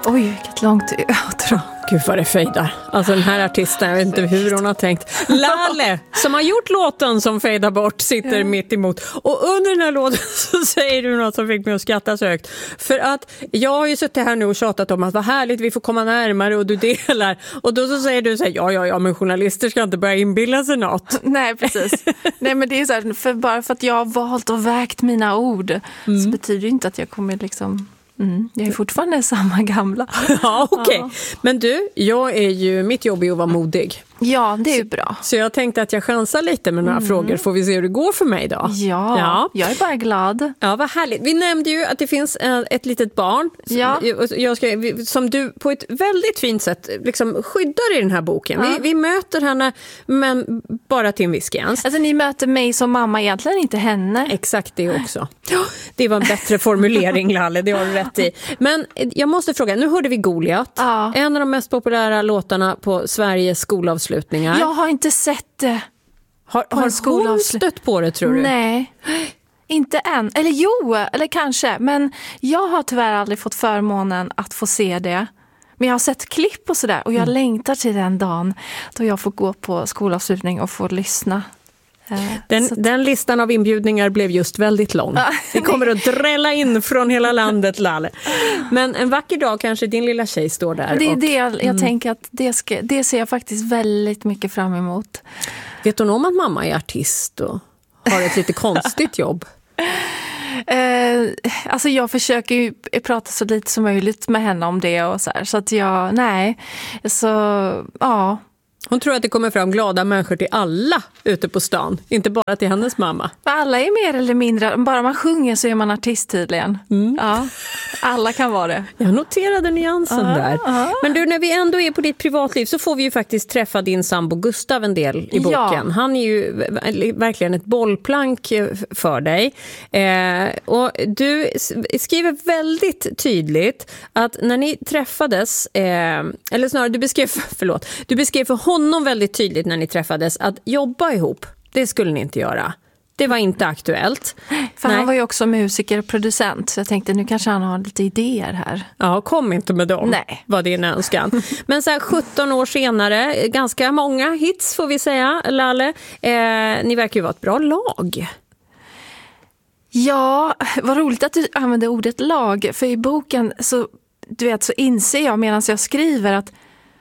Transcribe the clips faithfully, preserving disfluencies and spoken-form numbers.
Oj, vilket långt outro. Gud vad det fejdar. Alltså den här artisten, jag vet inte hur hon har tänkt. Lalle, som har gjort låten som fejdar bort, sitter ja. mitt emot. Och under den här låten så säger du något som fick mig att skratta så högt. För att jag har ju suttit här nu och tjatat om att vad härligt, vi får komma närmare och du delar. Och då så säger du så här, ja, ja, ja, men journalister ska inte börja inbilla sig något. Nej, precis. Nej, men det är så här, för bara för att jag har valt och vägt mina ord mm. så betyder det inte att jag kommer liksom... Mm, jag är fortfarande samma gamla. Ja, okej. Okay. Ja. Men du, jag är ju, mitt jobb är att vara modig. Ja, det är ju bra. Så jag tänkte att jag chansar lite med några mm. frågor. Får vi se hur det går för mig då? Ja, ja, jag är bara glad. Ja, vad härligt. Vi nämnde ju att det finns ett litet barn ja. jag ska, som du på ett väldigt fint sätt liksom skyddar i den här boken. Ja. Vi, vi möter henne, men bara till en viss gräns. Alltså ni möter mig som mamma, egentligen inte henne. Exakt det också. Det var en bättre formulering, Lalle, det har du rätt i. Men jag måste fråga, nu hörde vi Goliat. Ja. En av de mest populära låtarna på Sveriges skolavslutning. Jag har inte sett det. Har, har hon stött på det, tror du? Nej, inte än. Eller jo, eller kanske. Men jag har tyvärr aldrig fått förmånen att få se det. Men jag har sett klipp och sådär. Och jag mm. längtar till den dagen då jag får gå på skolavslutning och få lyssna. Den, att... den listan av inbjudningar blev just väldigt lång. Det kommer att drälla in från hela landet, Lalle. Men en vacker dag kanske din lilla tjej står där. Det är och... det jag, jag mm. tänker att det, ska, det ser jag faktiskt väldigt mycket fram emot. Vet hon om att mamma är artist och har ett lite konstigt jobb? Eh, alltså jag försöker ju prata så lite som möjligt med henne om det och så här. Så att jag, nej. Så, ja... Hon tror att det kommer fram glada människor till alla ute på stan, inte bara till hennes mamma. Alla är mer eller mindre, bara man sjunger så är man artist tydligen. Mm. Ja, alla kan vara det. Jag noterade nyansen uh-huh, där. Uh-huh. Men du, när vi ändå är på ditt privatliv så får vi ju faktiskt träffa din sambo Gustav en del i boken. Ja. Han är ju verkligen ett bollplank för dig. Eh, och du skriver väldigt tydligt att när ni träffades, eh, eller snarare du beskrev, förlåt, du beskrev för honom väldigt tydligt när ni träffades att jobba ihop, det skulle ni inte göra. Det var inte aktuellt. För Nej. Han var ju också musiker och producent. Så jag tänkte, nu kanske han har lite idéer här. Ja, kom inte med dem. Nej. Var din önskan. Men så här sjutton år senare, ganska många hits får vi säga, Lalle. Eh, ni verkar ju vara ett bra lag. Ja, vad roligt att du använder ordet lag. För i boken så, du vet, så inser jag medan jag skriver att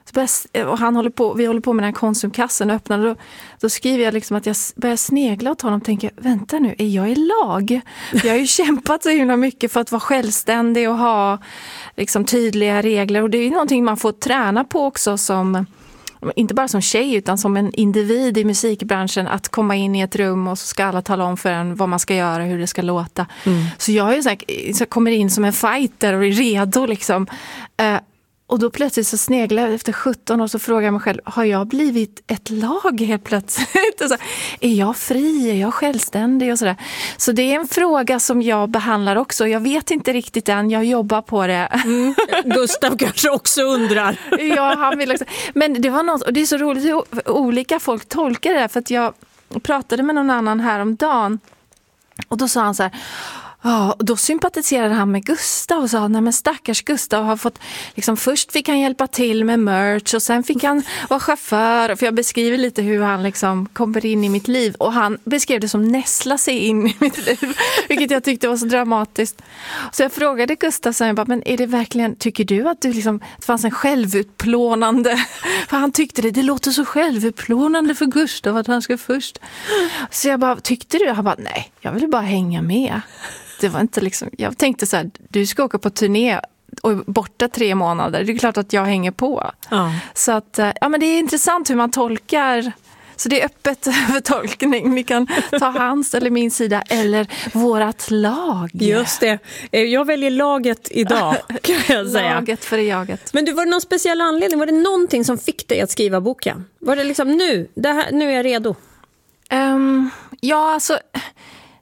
och han håller på, vi håller på med den här konsumkassen och öppnar, då, då skriver jag liksom att jag börjar snegla åt honom och tänker, vänta nu, är jag i lag? Jag har ju kämpat så himla mycket för att vara självständig och ha liksom tydliga regler, och det är ju någonting man får träna på också som, inte bara som tjej utan som en individ i musikbranschen, att komma in i ett rum och så ska alla tala om för en vad man ska göra, hur det ska låta. Mm. Så jag är ju så här, så kommer in som en fighter och är redo liksom. Uh, Och då plötsligt så sneglar jag efter sjutton år, så frågar jag mig själv, har jag blivit ett lag helt plötsligt? Så, är jag fri? Är jag självständig? Och så där. Så det är en fråga som jag behandlar också. Jag vet inte riktigt än, jag jobbar på det. Mm. Gustav kanske också undrar. Ja, han vill också. Men det var något, och det är så roligt hur olika folk tolkar det. För att jag pratade med någon annan här om dagen, och då sa han så här... Ja, och då sympatiserade han med Gustav och sa, nej men stackars Gustav har fått, liksom först fick han hjälpa till med merch och sen fick han vara chaufför, för jag beskriver lite hur han liksom kommer in i mitt liv, och han beskrev det som näsla sig in i mitt liv, vilket jag tyckte var så dramatiskt. Så jag frågade Gustav, så jag bara, men är det verkligen, tycker du att du liksom, det fanns en självutplånande, för han tyckte det, det låter så självutplånande för Gustav att han ska först. Så jag bara, tyckte du? Han bara, nej, jag ville bara hänga med. Det var inte liksom, jag tänkte så här, du ska åka på turné och borta tre månader. Det är klart att jag hänger på. Ja. Så att, ja, men det är intressant hur man tolkar. Så det är öppet för tolkning. Ni kan ta hans eller min sida eller vårat lag. Just det. Jag väljer laget idag, kan jag säga. Laget för jaget. Men du, var det någon speciell anledning? Var det någonting som fick dig att skriva boken? Var det liksom nu? Det här, nu är jag redo. Um, ja, alltså...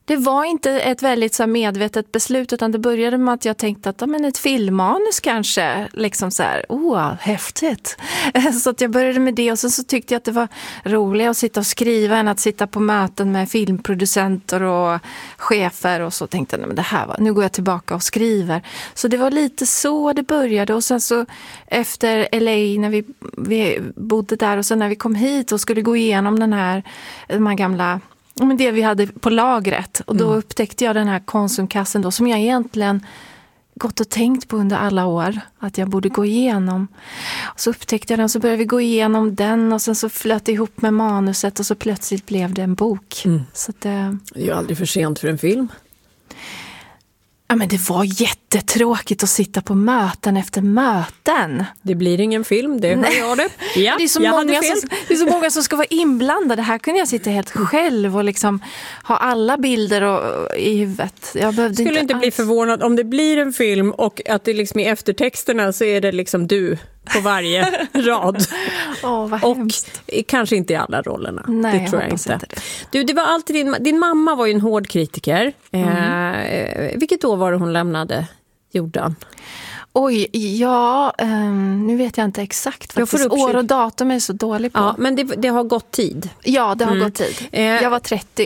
det var inte ett väldigt så här, medvetet beslut, utan det började med att jag tänkte att ja, men ett filmmanus kanske, liksom så här, åh, häftigt. Så att jag började med det, och sen så tyckte jag att det var roligare att sitta och skriva än att sitta på möten med filmproducenter och chefer, och så tänkte jag, nej, men det här var, nu går jag tillbaka och skriver. Så det var lite så det började, och sen så efter L A när vi, vi bodde där, och sen när vi kom hit och skulle gå igenom den här, de här gamla, men det vi hade på lagret, och då mm. upptäckte jag den här konsumkassen då, som jag egentligen gått och tänkt på under alla år att jag borde gå igenom. Och så upptäckte jag den, så började vi gå igenom den, och sen så flöt det ihop med manuset, och så plötsligt blev det en bok. Mm. Så att, eh, det är ju aldrig för sent för en film. Ja, men det var jättetråkigt att sitta på möten efter möten. Det blir ingen film, det hör jag det. Ja, det, är så många som, det är så många som ska vara inblandade. Här kunde jag sitta helt själv och liksom ha alla bilder och, i huvudet. Jag behövde skulle inte, inte bli förvånad om det blir en film och att det liksom i eftertexterna så är det liksom du på varje rad. Åh, vad och hemskt. Kanske inte i alla rollerna. Nej, det tror jag, jag inte. inte det. Du, det var alltid din, din mamma var ju en hård kritiker. Mm. Eh, vilket år var det hon lämnade Jordan? Oj, ja, um, nu vet jag inte exakt. Faktiskt. År och datum är så dålig på. Ja, men det, det har gått tid. Ja, det har mm. gått tid. Eh, jag var trettio.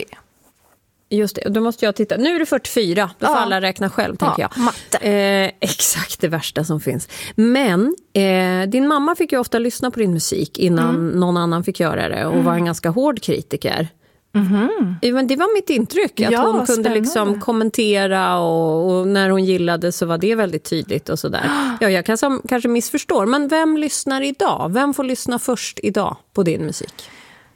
Just det, då måste jag titta. Nu är det fyrtiofyra, då får ja. alla räkna själv, tänker ja, jag. Matte. Eh, exakt det värsta som finns. Men eh, din mamma fick ju ofta lyssna på din musik innan mm. någon annan fick göra det, och mm. var en ganska hård kritiker. Mm-hmm. Men det var mitt intryck, att ja, hon kunde spännande. liksom kommentera, och, och när hon gillade så var det väldigt tydligt och sådär. Ja, jag kanske, kanske missförstår, men vem lyssnar idag? Vem får lyssna först idag på din musik?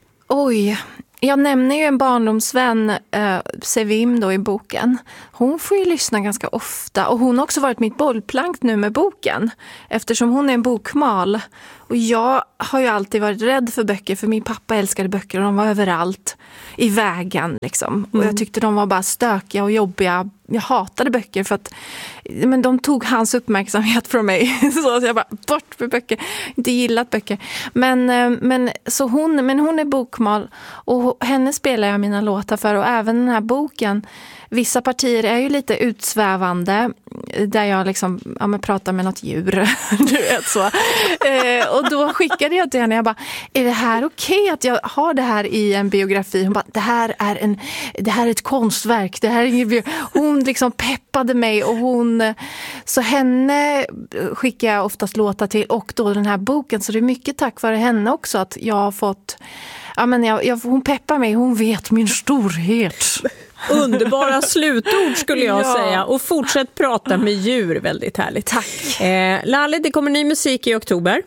Oj, jag nämner ju en barndomsvän, eh, Sevim då, i boken. Hon får ju lyssna ganska ofta, och hon har också varit mitt bollplank nu med boken, eftersom hon är en bokmal. Och jag har ju alltid varit rädd för böcker, för min pappa älskade böcker och de var överallt i vägen liksom. Mm. Och jag tyckte de var bara stökiga och jobbiga. Jag hatade böcker för att men de tog hans uppmärksamhet från mig. Så att jag bara, bort med böcker. Inte gillat böcker. Men, men, så hon, men hon är bokmal, och henne spelar jag mina låtar för, och även den här boken. Vissa partier är ju lite utsvävande, där jag liksom ja, men pratar med något djur, du vet så. Eh, och då skickade jag till henne, jag bara, är det här okej att jag har det här i en biografi? Hon bara, det här är, en, det här är ett konstverk, det här är ingen biografi. Hon liksom peppade mig, och hon, så henne skickar jag oftast låtar till, och då den här boken, så det är mycket tack vare henne också att jag har fått, ja men jag, jag, hon peppar mig, hon vet min storhet. Underbara slutord skulle jag ja. säga. Och fortsätt prata med djur, väldigt härligt. Tack. Eh, Laleh, det kommer ny musik i oktober.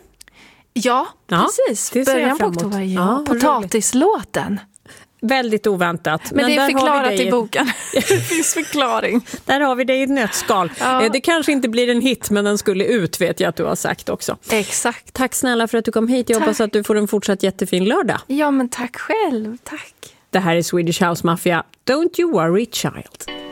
Ja, ja precis. Det början på oktober. Ja. Ja, potatislåten. Väldigt oväntat. Men, Men det är förklarat i boken. Det finns förklaring. Där har vi det i ett nötskal. Ja. Det kanske inte blir en hit, men den skulle ut, vet jag att du har sagt också. Exakt. Tack snälla för att du kom hit. Jag tack. hoppas att du får en fortsatt jättefin lördag. Ja, men tack själv. Tack. Det här är Swedish House Mafia. Don't you worry, child.